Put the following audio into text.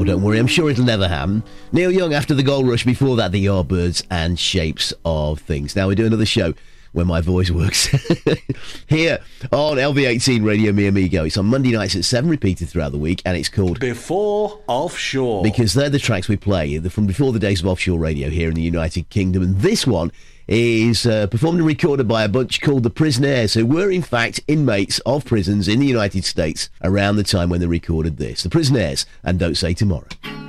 don't worry, I'm sure it'll never happen. Neil Young after the Gold Rush, before that the Yardbirds and Shapes of Things. Now we do another show where my voice works here on LV18 Radio Mi Amigo. It's on Monday nights at 7, repeated throughout the week, and it's called Before Offshore. Because they're the tracks we play from before the days of offshore radio here in the United Kingdom, and this one is performed and recorded by a bunch called the Prisonaires, who were in fact inmates of prisons in the United States around the time when they recorded this. The Prisonaires and Don't Say Tomorrow.